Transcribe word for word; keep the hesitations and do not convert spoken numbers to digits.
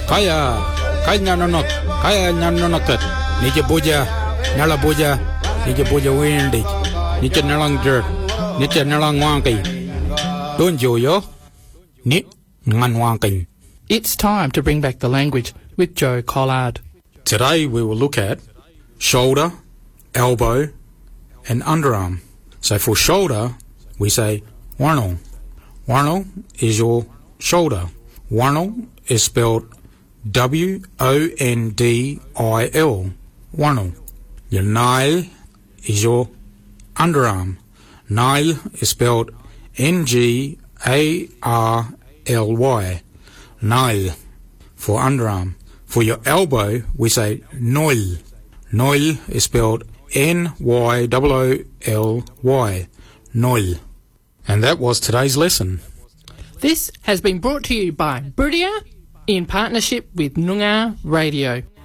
Kaya, kaya nanonok, kaya nanonokot. Nije boja, nala boja, nije boja windy. Nije nalang jer, nije nalang wangki. Don't you yo? Ni ngan wangki. It's time to bring back the language with Joe Collard. Today we will look at shoulder, elbow, and underarm. So for shoulder, we say warnal. Warnal is your shoulder. Warnal is spelled W O N D I L. Warnal. Your nail is your underarm. Nail is spelled N G A R L Y. Nail for underarm. For your elbow, we say noil. Noil is spelled N Y O O L Y. Noil. And that was today's lesson. This has been brought to you by Buriya in partnership with Noongar Radio.